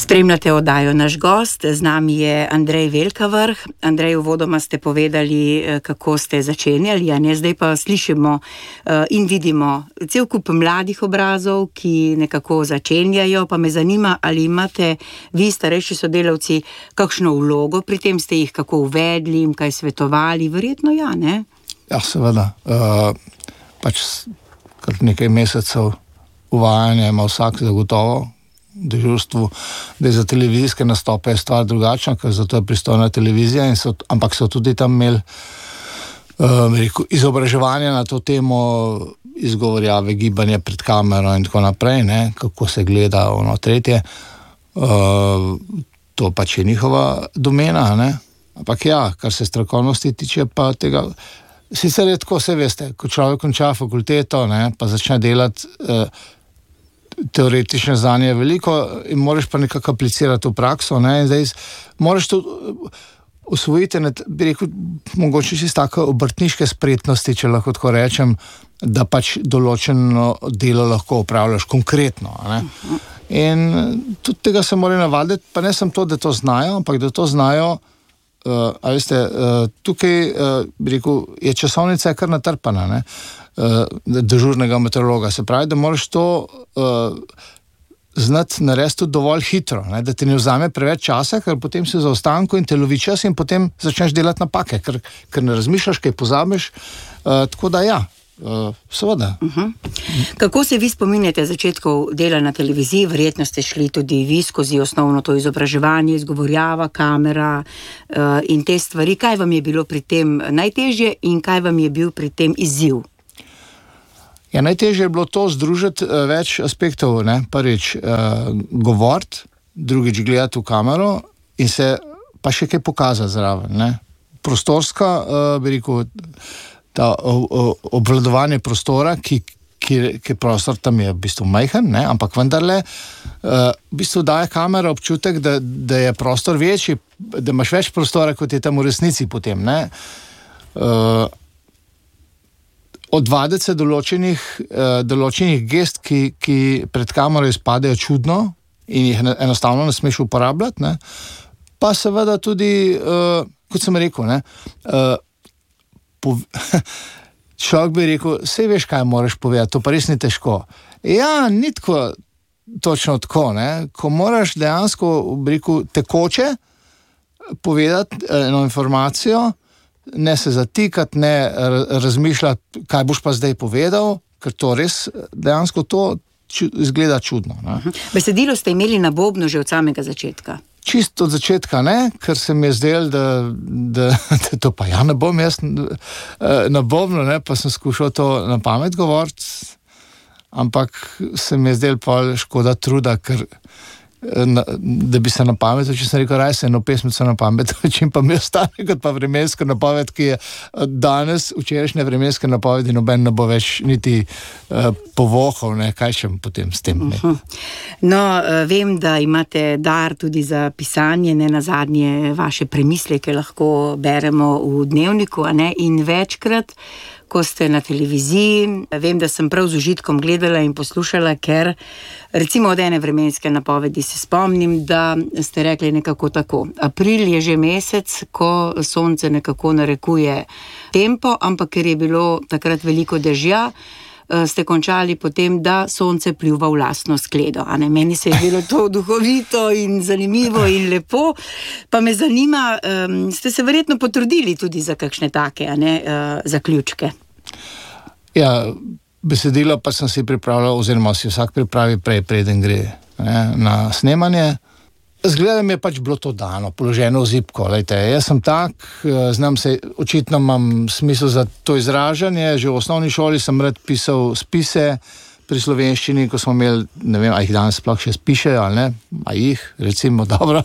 Spremljate oddajo Naš gost, z nami je Andrej Velkavrh. Andrej, uvodoma ste povedali, kako ste začenjali, a ne, zdaj pa slišimo in vidimo cel kup mladih obrazov, ki nekako začenjajo, pa me zanima, ali imate vi, starejši sodelavci, kakšno vlogo pri tem, ste jih kako uvedli, jim kaj svetovali, verjetno ja, ne? Ja, seveda, pač kar nekaj mesecev uvajanja ima vsak zagotovo, dežurstvu, da je za televizijske nastope stvar drugačna, ker zato je pristojna televizija, ampak so tudi tam imeli izobraževanje na to temo, izgovorjave, gibanje pred kamero in tako naprej, ne, kako se gleda ono tretje. To pač je njihova domena, ne. Ampak ja, kar se strokovnosti tiče, pa tega, sicer je tako, vse veste, ko človek konča fakulteto, ne, pa začne delati, teoretične znanje je veliko in moraš pa nekako aplicirati v prakso, ne, in zdaj moraš to usvojiti, bi rekel, mogoče si tako obrtniške spretnosti, če lahko tako rečem, da pač določeno delo lahko opravljaš konkretno, ne. In tudi tega se mora navaditi, pa ne samo to, da to znajo, ampak da to znajo, a veste, tukaj, bi rekel, je časovnica kar natrpana, ne, dežurnega meteorologa. Se pravi, da moraš to znati narediti tudi dovolj hitro, ne, da ti ne vzame preveč časa, ker potem si za ostanku in te lovi čas in potem začneš delati napake, ker ne razmišljaš, kaj pozabiš, tako da ja, seveda. Kako se vi spominjate začetkov dela na televiziji? Verjetno ste šli tudi vi skozi osnovno to izobraževanje, izgovorjava, kamera in te stvari. Kaj vam je bilo pri tem najtežje in kaj vam je bil pri tem izziv? Ja, najtežje je bilo to združiti več aspektov, ne, prvič govoriti, drugič gledati v kamero in se pa še kaj pokazati zraven, ne. Prostorska, bi rekel, ta obvladovanje prostora, ki prostor tam je v bistvu majhen, ne, ampak vendarle v bistvu daje kamera občutek, da je prostor večji, da imaš več prostora, kot je tam v resnici potem, ne. Odvaditi se določenih gest, ki pred kamero izpadejo čudno in jih enostavno ne smeš uporabljati, ne. Pa seveda tudi, kot sem rekel, ne, človek bi rekel, saj veš, kaj moraš povedati, to pa res ni težko. Ja, ni tako točno tako, ne, ko moraš dejansko, bi rekel, tekoče povedati eno informacijo, ne se zatikati, ne razmišljati, kaj boš pa zdaj povedal, ker to res dejansko to izgleda čudno, ne. Besedilo ste imeli na bobnu že od samega začetka? Čisto od začetka ne, ker se mi je zdelo, da to pa ja ne bom jaz na bobnu, ne, pa sem skušal to na pamet govoriti, ampak se mi je zdelo pa škoda truda, ker da bi se na pamet, če sem rekel, raj se eno pesmico na pamet, čim pa mi ostane kot pa vremenska napoved, ki je danes, včerajšnje vremenske napovedi, noben ne bo več niti povohal, ne, kaj še potem s tem. No, vem, da imate dar tudi za pisanje, ne nazadnje vaše premisleke lahko beremo v Dnevniku, a ne, in večkrat, ko ste na televiziji, vem, da sem prav z užitkom gledala in poslušala, ker recimo od ene vremenske napovedi se spomnim, da ste rekli nekako tako. April je že mesec, ko sonce nekako narekuje tempo, ampak ker je bilo takrat veliko dežja, ste končali potem, da sonce pljuva v lastno skledo. A ne, meni se je bilo to duhovito in zanimivo in lepo, pa me zanima, ste se verjetno potrudili tudi za kakšne take, a ne, zaključke? Ja, besedilo pa sem si pripravljal, oziroma si vsak pripravi preden gre, ne, na snemanje. Zgleda mi je pač bilo to dano, položeno v zibko, lejte, jaz sem tak, znam se, očitno imam smisel za to izražanje, že v osnovni šoli sem rad pisal spise pri slovenščini, ko smo imeli, ne vem, a jih danes sploh še spišejo, ali ne, a jih, recimo, dobro,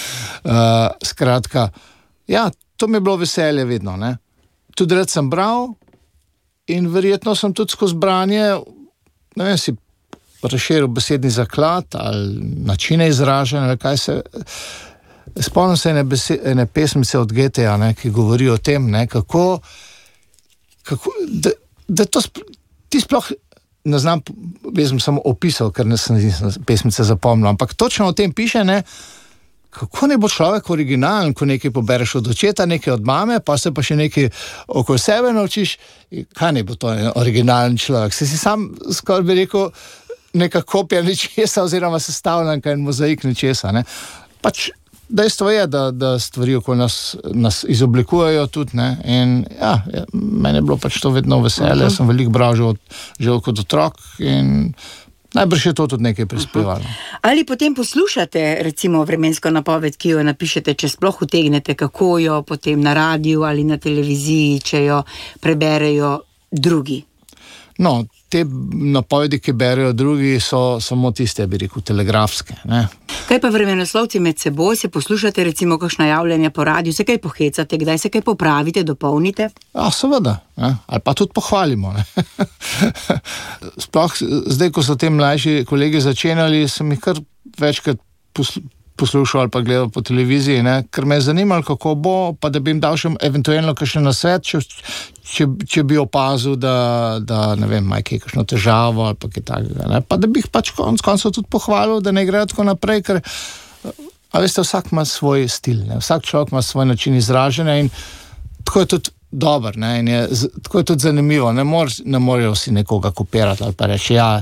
skratka, ja, to mi je bilo veselje vedno, ne, tudi rad sem bral in verjetno sem tudi skozi branje, ne vem, si razširil besedni zaklad ali načine izražanja, ali kaj se. Spomnim se ene pesmice od Goetheja, ne, ki govori o tem, ne, kako da to ti sploh ne znam, jaz sem samo opisal, ker nisem pesmice zapomnil, ampak točno o tem piše, ne, kako ne bo človek originalen, ko nekaj pobereš od očeta, nekaj od mame, pa se pa še nekaj okoli sebe naučiš, kaj ne bo to originalen človek. Si sam, skoraj bi rekel, neka kopija nečesa oziroma sestavljanka in mozaik nečesa. Ne. Pač dejstvo je, da stvari okoli nas izoblikujejo tudi, ne. In ja, meni je bilo pač to vedno veselje, sem veliko bral že kot otrok in najbrž je to tudi nekaj prispevalo. Ali potem poslušate recimo vremensko napoved, ki jo napišete, če sploh utegnete, kako jo potem na radiju ali na televiziji, če jo preberejo drugi? No, te napovedi, ki berejo drugi, so samo tiste, bi rekel, telegrafske. Ne? Kaj pa vremenoslovci med seboj, se poslušate recimo kakšna javljanja po radiju, se kaj pohecate, kdaj se kaj popravite, dopolnite? Ja, seveda, ne? Ali pa tudi pohvalimo. Ne? Sploh zdaj, ko so te mlajši kolegi začenjali, sem jih kar večkrat poslušal ali pa gledal po televiziji, ne? Ker me je zanimalo, kako bo, pa da bi jim dal še eventualno kakšen nasvet, če bi opazil, da ne vem, ima kakšno težavo ali pa kaj takega, ne? Pa da bi jih pač konec koncev tudi pohvalil, da ne grejo tako naprej, ker a veste, vsak ima svoj stil, ne? Vsak človek ima svoj način izražanja in tako je tudi dober, ne? In tako je tudi zanimivo, ne morajo si nekoga kopirati ali pa reči, ja,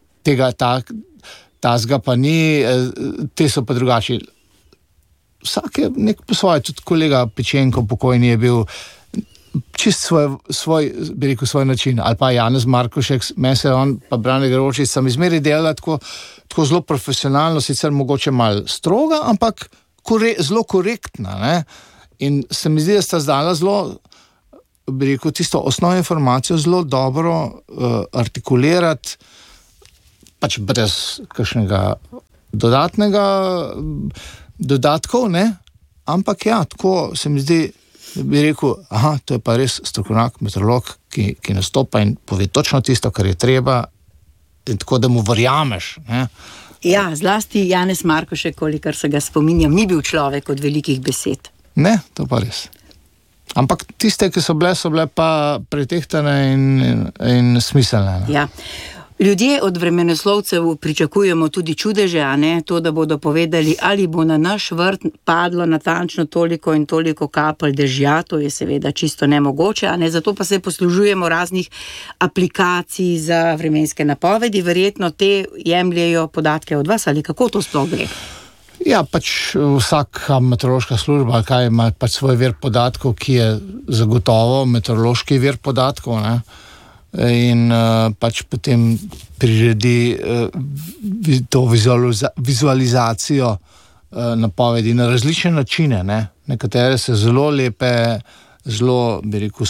tazga pa ni, te so pa drugači. Vsak je nek po svoje, tudi kolega Pečenko pokojni je bil čist svoj, bi rekel, svoj način, ali pa Janez Markošek, meni se on pa Brane Gročič, sem izmeri delala tako zelo profesionalno, sicer mogoče malo stroga, ampak zelo korektna, ne? In se mi zdi, da sta zdala zelo, bi rekel, tisto osnovno informacijo zelo dobro artikulirati, pač brez kakšnega dodatkov, ne? Ampak ja, tako se mi zdi, bi rekel, to je pa res strokovnjak, meteorolog, ki nastopa in pove točno tisto, kar je treba, in tako, da mu verjameš, ne? Ja, zlasti Janez Markošek, kolikor se ga spominjam, ni bil človek od velikih besed. Ne, to pa res. Ampak tiste, ki so bile pa pretehtane in smiselne. Ne? Ja. Ljudje od vremenoslovcev pričakujemo tudi čudeže, a ne? To, da bodo povedali, ali bo na naš vrt padlo natančno toliko in toliko kapelj dežja, to je seveda čisto nemogoče, a ne? Zato pa se poslužujemo raznih aplikacij za vremenske napovedi, verjetno te jemljejo podatke od vas, ali kako to sploh gre? Ja, pač vsaka meteorološka služba, kaj ima pač svoj vir podatkov, ki je zagotovo meteorološki vir podatkov, ne? In pač potem priredi to vizualizacijo napovedi na različne načine, ne? Nekatere se zelo lepe, zelo, bi rekel,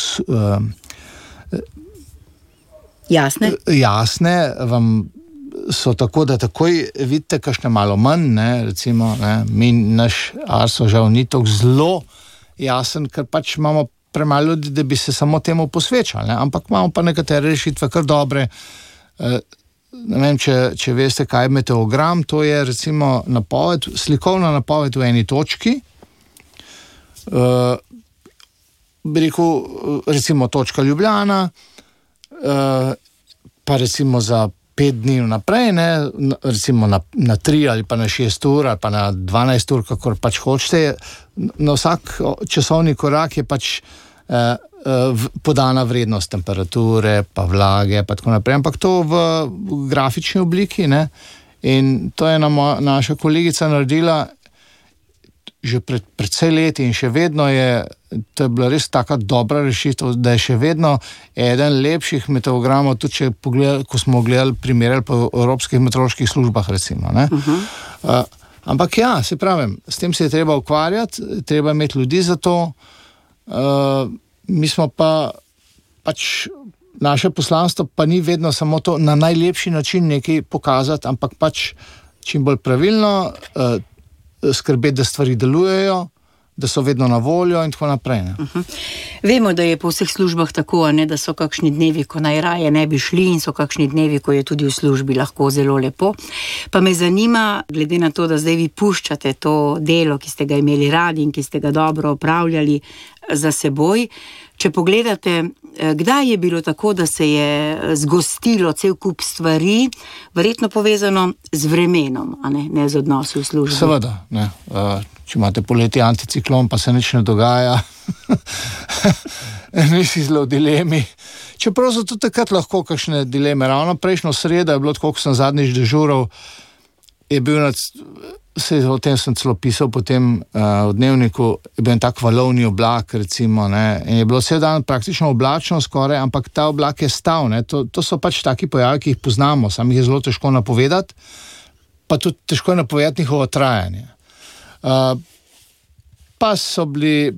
jasne, vam so tako, da takoj vidite kakšne malo manj, ne? Recimo, ne? Naš Arso žal ni tako zelo jasen, ker pač imamo premalo ljudi, da bi se samo temu posvečali, ne? Ampak imamo pa nekatere rešitve kar dobre. Ne vem, če veste, kaj je meteogram, to je recimo napoved, slikovna napoved v eni točki. Bi rekel, recimo točka Ljubljana, pa recimo za 5 dni naprej, ne, recimo na 3 ali pa na 6 ur ali pa na 12 ur, kakor pač hočete. Na vsak časovni korak je pač podana vrednost temperature, pa vlage, pa tako naprej. Ampak to v grafični obliki, ne, in to je naša kolegica naredila že precej leti in še vedno to je bila res taka dobra rešitev, da je še vedno eden lepših meteogramov, tudi če ko smo primerjali po evropskih meteoroloških službah, recimo, ne. Ampak ja, se pravim, s tem se je treba ukvarjati, treba imeti ljudi za to, mi smo pač naše poslanstvo pa ni vedno samo to na najlepši način nekaj pokazati, ampak pač čim bolj pravilno skrbeti, da stvari delujejo, da so vedno na voljo in tako naprej. Ne? Vemo, da je po vseh službah tako, ne, da so kakšni dnevi, ko najraje ne bi šli, in so kakšni dnevi, ko je tudi v službi lahko zelo lepo. Pa me zanima, glede na to, da zdaj vi puščate to delo, ki ste ga imeli radi in ki ste ga dobro opravljali za seboj, če pogledate, kdaj je bilo tako, da se je zgostilo cel kup stvari, verjetno povezano z vremenom, a ne z odnosi v službi? Seveda, ne. Če imate poleti anticiklon, pa se nič ne dogaja, nisi zelo v dilemi. Čeprav so tudi takrat lahko kakšne dileme. Ravno prejšnjo sredo je bilo tako, ko sem zadnjič dežural, je bil o tem sem celo pisal potem v dnevniku, je bil en tak valovni oblak, recimo, ne, in je bilo cel dan praktično oblačno skoraj, ampak ta oblak je stal, ne, to so pač taki pojavi, ki jih poznamo, sam jih je zelo težko napovedati, pa tudi težko je napovedati njihovo trajanje. Pa so bili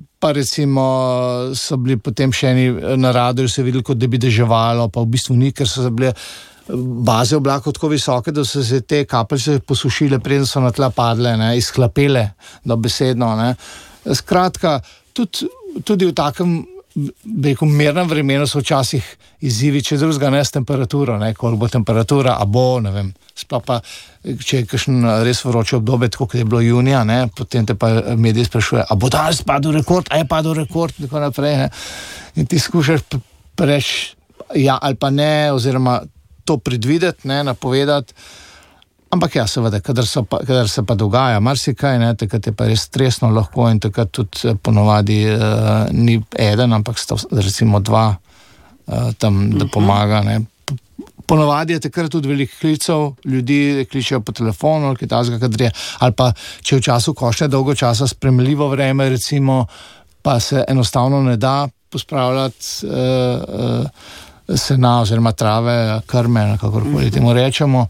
potem še eni na radarju, se je videli, kot da bi deževalo, pa v bistvu ni, ker so bile baze oblakov tako visoke, da so se te kapljice posušile, preden so na tla padle, ne, izhlapele dobesedno, ne. Skratka, tudi v takem mernem vremenu so včasih izzivi, če drugega ne s temperaturo, ne, koliko bo temperatura, a bo, ne vem, sploh pa, če je kakšen res vroče obdobje, tako kot je bilo junija, ne, potem te pa mediji sprašuje, a bo danes padel rekord, a je padel rekord, in tako naprej, ne. In ti skušaš reči ja ali pa ne, oziroma to predvideti, ne, napovedati, ampak ja, seveda, kadar se pa dogaja marsikaj, ne, takrat je pa res stresno lahko in takrat tudi ponovadi ni eden, ampak sta recimo dva tam, da pomaga, ne. Ponovadi je takrat tudi veliko klicev, ljudi kličejo po telefonu, ali kaj takega, kadar je, ali pa če v času košnje dolgo časa spremljivo vreme, recimo, pa se enostavno ne da pospravljati sena oziroma trave, krme, kakorkoli temu rečemo,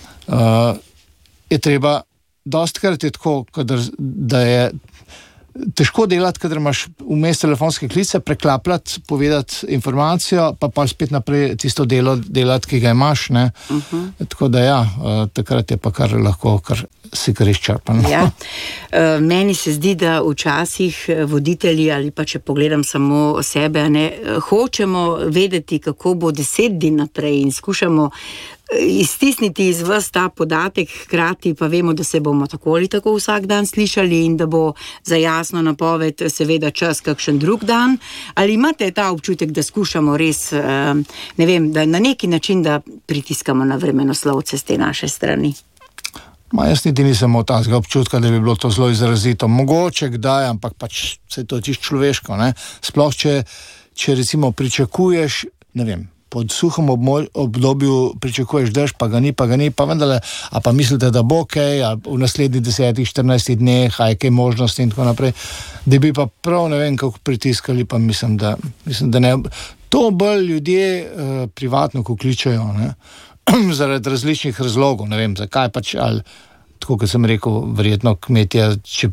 je treba, dostikrat je tako, da je težko delati, kadar imaš vmes telefonske klice, preklapljati, povedati informacijo, pa spet naprej tisto delo delati, ki ga imaš, ne. Tako da ja, takrat je pa kar lahko, kar izčrpan. Ja. Meni se zdi, da včasih voditelji, ali pa če pogledam samo sebe, ne, hočemo vedeti, kako bo 10 dni naprej in skušamo iztisniti iz vas ta podatek, hkrati pa vemo, da se bomo tako ali tako vsak dan slišali in da bo za jasno napoved seveda čas kakšen drug dan. Ali imate ta občutek, da skušamo res, ne vem, da na neki način, da pritiskamo na vremenoslovce z te naše strani? Jaz niti nisem imel takega občutka, da bi bilo to zelo izrazito. Mogoče kdaj, ampak pač se je to čisto človeško, ne. Sploh, če recimo pričakuješ, ne vem, pod suhom obdobju pričakuješ dež, pa ga ni, pa vendarle, a pa mislite, da bo kaj, a v naslednjih 10-14 dneh, a je kaj možnosti in tako naprej, da bi pa prav ne vem, kako pritiskali, pa mislim, da ne. To bolj ljudje privatno, ko kličejo, ne, zaradi različnih razlogov, ne vem, zakaj pač, ali tako, kot sem rekel, verjetno kmetje,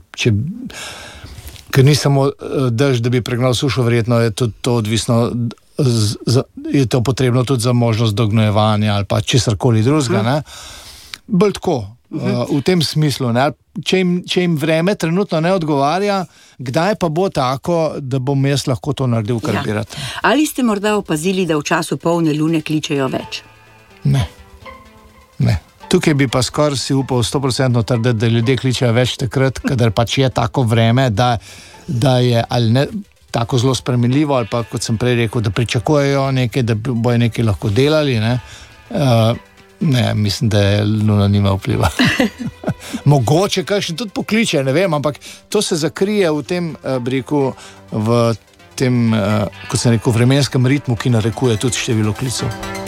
ker ni samo dež, da bi pregnal sušo, verjetno je tudi to odvisno, je to potrebno tudi za možnost dognojevanja ali pa česarkoli drugega, ne. Bolj tako, v tem smislu, ne. Če jim vreme trenutno ne odgovarja, kdaj pa bo tako, da bom jaz lahko to naredil, kar bi rad. Ali ste morda opazili, da v času polne lune kličejo več? Ne. Tukaj bi pa skoraj si upal 100% trditi, da ljudje kličejo več takrat, kadar pač je tako vreme, da je ali ne tako zelo spremenljivo, ali pa, kot sem prej rekel, da pričakujejo nekaj, da bojo nekaj lahko delali, ne. Ne, mislim, da luna nima vpliva. Mogoče kakšen tudi pokliče, ne vem, ampak to se zakrije v tem, v tem, kot sem rekel, vremenskem ritmu, ki narekuje tudi število klicev.